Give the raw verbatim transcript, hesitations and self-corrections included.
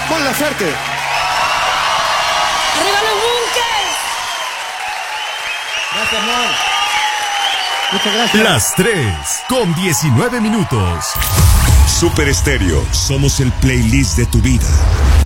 Mon Laferte. ¡Arriba los bunkers! Gracias, Mon. Muchas gracias. Las tres con diecinueve minutos. Super Estéreo, somos el playlist de tu vida.